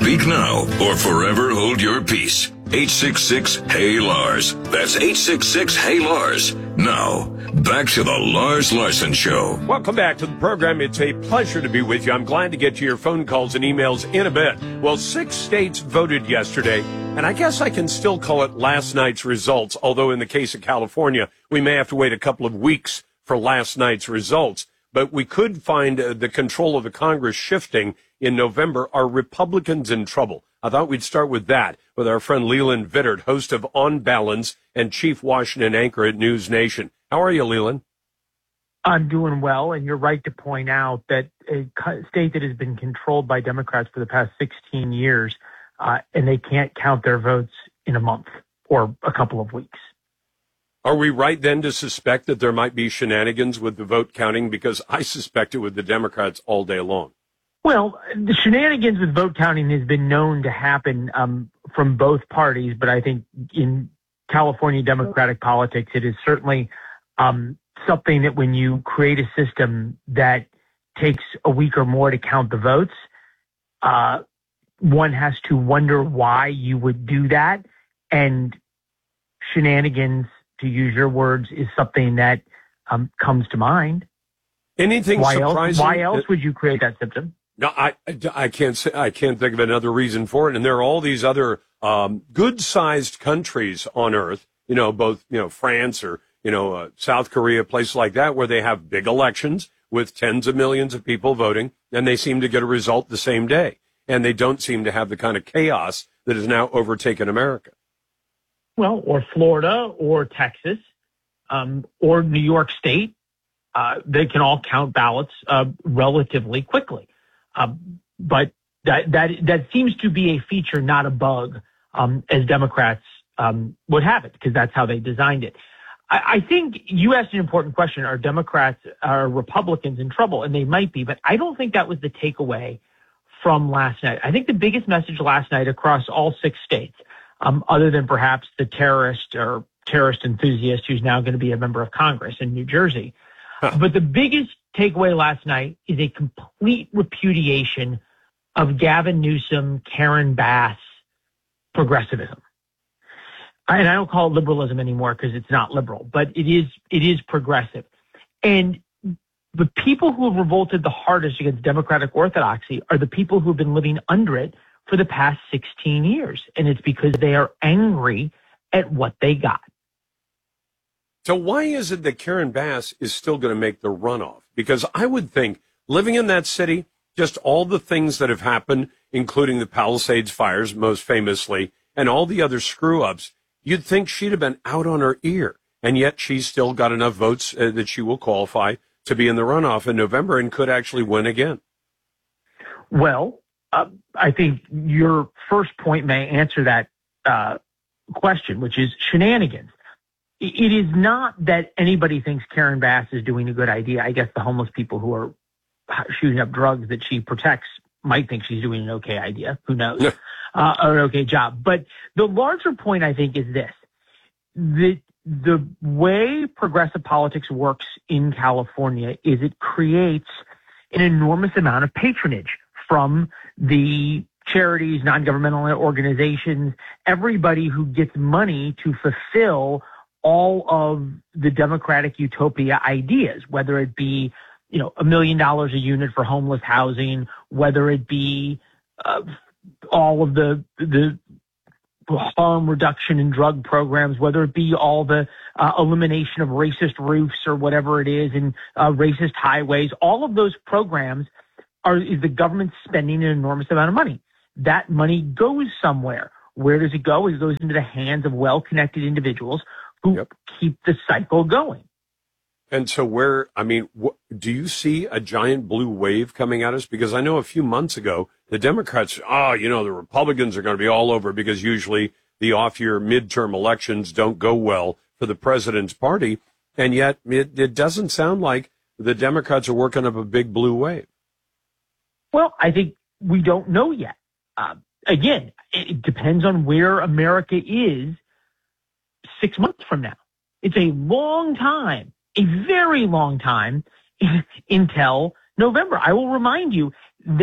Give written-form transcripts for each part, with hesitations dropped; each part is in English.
Speak now or forever hold your peace. 866-HEY-LARS. That's 866-HEY-LARS. Now, back to the Lars Larson Show. Welcome back to the program. It's a pleasure to be with you. I'm glad to get to your phone calls and emails in a bit. Well, 6 states voted yesterday, and I guess I can still call it last night's results, although in the case of California, we may have to wait a couple of weeks for last night's results. But we could find the control of the Congress shifting in November. Are Republicans in trouble? I thought we'd start with that, with our friend Leland Vittert, host of On Balance and chief Washington anchor at News Nation. How are you, Leland? I'm doing well, and you're right to point out that a state that has been controlled by Democrats for the past 16 years, and they can't count their votes in a month or a couple of weeks. Are we right then to suspect that there might be shenanigans with the vote counting? Because I suspect it with the Democrats all day long. Well, the shenanigans with vote counting has been known to happen from both parties, but I think in California Democratic politics, it is certainly something that when you create a system that takes a week or more to count the votes, one has to wonder why you would do that. And shenanigans, to use your words, is something that comes to mind. Anything surprising? Why else would you create that system? No, I can't say, I can't think of another reason for it. And there are all these other good-sized countries on Earth, both France or South Korea, places like that, where they have big elections with tens of millions of people voting, and they seem to get a result the same day. And they don't seem to have the kind of chaos that has now overtaken America. Well, or Florida or Texas or New York State, they can all count ballots relatively quickly. But that seems to be a feature, not a bug, as Democrats would have it, because that's how they designed it. I think you asked an important question. Are Republicans in trouble? And they might be, but I don't think that was the takeaway from last night. I think the biggest message last night across all 6 states, other than perhaps the terrorist enthusiast who's now going to be a member of Congress in New Jersey. But the biggest takeaway last night is a complete repudiation of Gavin Newsom, Karen Bass progressivism. And I don't call it liberalism anymore because it's not liberal, but it is progressive. And the people who have revolted the hardest against democratic orthodoxy are the people who have been living under it for the past 16 years. And it's because they are angry at what they got. So why is it that Karen Bass is still going to make the runoff? Because I would think, living in that city, just all the things that have happened, including the Palisades fires, most famously, and all the other screw-ups, you'd think she'd have been out on her ear. And yet she's still got enough votes that she will qualify to be in the runoff in November and could actually win again. Well, I think your first point may answer that question, which is shenanigans. It is not that anybody thinks Karen Bass is doing a good idea. I guess the homeless people who are shooting up drugs that she protects might think she's doing an okay idea. Who knows? Or an okay job. But the larger point, I think, is this. The way progressive politics works in California is it creates an enormous amount of patronage from the charities, non-governmental organizations, everybody who gets money to fulfill all of the democratic utopia ideas, whether it be, $1 million a unit for homeless housing, whether it be all of the harm reduction in drug programs, whether it be all the elimination of racist roofs or whatever it is, and racist highways. All of those programs is the government spending an enormous amount of money. That money goes somewhere. Where does it go? It goes into the hands of well-connected individuals who keep the cycle going. And so do you see a giant blue wave coming at us? Because I know a few months ago, the Democrats, the Republicans are going to be all over because usually the off-year midterm elections don't go well for the president's party. And yet it doesn't sound like the Democrats are working up a big blue wave. Well, I think we don't know yet. Again, it depends on where America is 6 months from now. It's a long time, a very long time until November. I will remind you that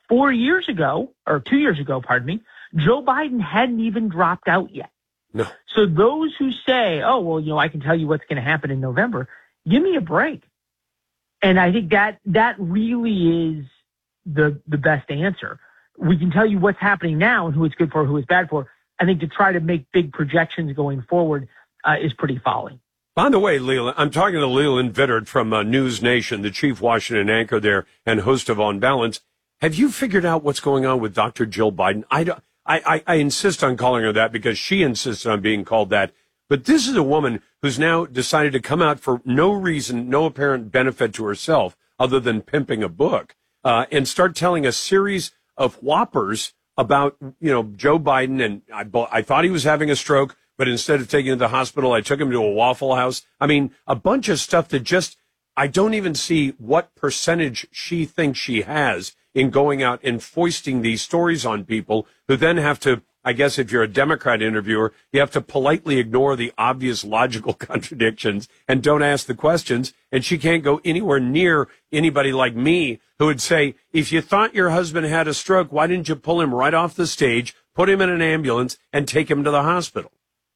4 years ago, or 2 years ago, pardon me, Joe Biden hadn't even dropped out yet. No. So those who say, oh, well, I can tell you what's going to happen in November, give me a break. And I think that really is the best answer. We can tell you what's happening now and who it's good for, who it's bad for. I think to try to make big projections going forward is pretty folly. By the way, Leland, I'm talking to Leland Vittert from News Nation, the chief Washington anchor there and host of On Balance. Have you figured out what's going on with Dr. Jill Biden? I insist on calling her that because she insists on being called that. But this is a woman who's now decided to come out for no reason, no apparent benefit to herself other than pimping a book, and start telling a series of whoppers about, Joe Biden. And I thought he was having a stroke, but instead of taking him to the hospital, I took him to a Waffle House. I mean, a bunch of stuff that I don't even see what percentage she thinks she has in going out and foisting these stories on people who then have to, I guess if you're a Democrat interviewer, you have to politely ignore the obvious logical contradictions and don't ask the questions. And she can't go anywhere near anybody like me who would say, if you thought your husband had a stroke, why didn't you pull him right off the stage, put him in an ambulance, and take him to the hospital?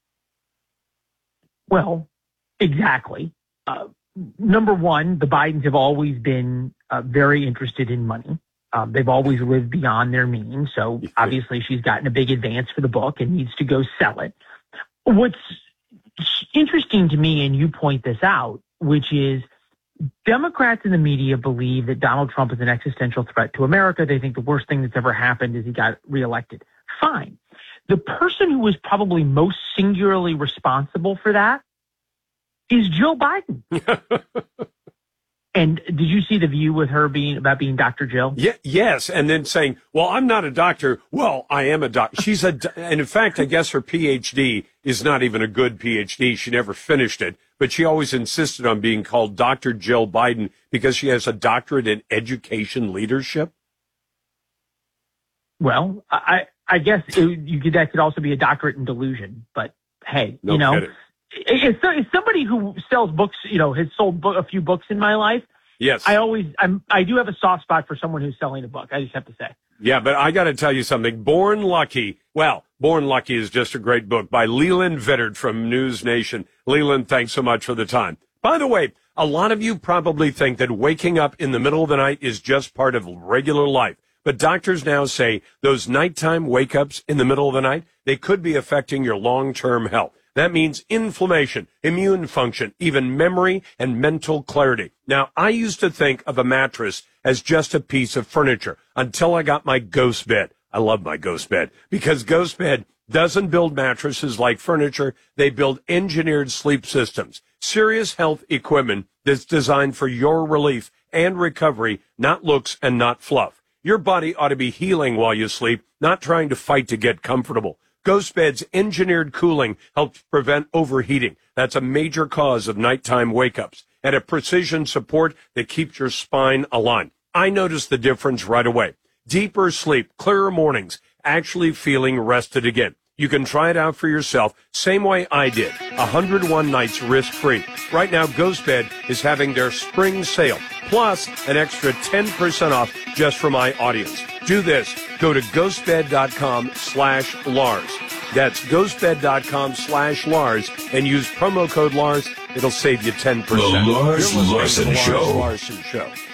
Well, exactly. Number one, the Bidens have always been very interested in money. They've always lived beyond their means. So obviously she's gotten a big advance for the book and needs to go sell it. What's interesting to me, and you point this out, which is Democrats in the media believe that Donald Trump is an existential threat to America. They think the worst thing that's ever happened is he got reelected. Fine. The person who was probably most singularly responsible for that is Joe Biden. And did you see the View with her being Dr. Jill? Yeah, yes. And then saying, well, I'm not a doctor. Well, I am a doctor. And in fact, I guess her PhD is not even a good PhD. She never finished it, but she always insisted on being called Dr. Jill Biden because she has a doctorate in education leadership. Well, I guess that could also be a doctorate in delusion, but hey, kidding. It's somebody who sells books, has sold a few books in my life. Yes. I do have a soft spot for someone who's selling a book. I just have to say. Yeah, but I got to tell you something. Born Lucky is just a great book by Leland Vittert from News Nation. Leland, thanks so much for the time. By the way, a lot of you probably think that waking up in the middle of the night is just part of regular life. But doctors now say those nighttime wake-ups in the middle of the night, they could be affecting your long-term health. That means inflammation, immune function, even memory and mental clarity. Now, I used to think of a mattress as just a piece of furniture until I got my Ghost bed. I love my Ghost bed because Ghost bed doesn't build mattresses like furniture. They build engineered sleep systems, serious health equipment that's designed for your relief and recovery, not looks and not fluff. Your body ought to be healing while you sleep, not trying to fight to get comfortable. Ghost Bed's engineered cooling helps prevent overheating. That's a major cause of nighttime wake-ups. And a precision support that keeps your spine aligned. I noticed the difference right away. Deeper sleep, clearer mornings, actually feeling rested again. You can try it out for yourself, same way I did. 101 nights risk-free. Right now, Ghost Bed is having their spring sale, plus an extra 10% off just for my audience. Do this. Go to ghostbed.com/Lars. That's ghostbed.com/Lars and use promo code Lars. It'll save you 10%. The Lars Larson Show. Larson Show.